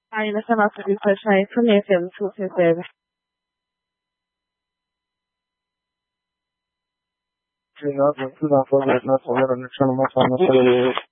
Hi, listen after this question from FM 257. Not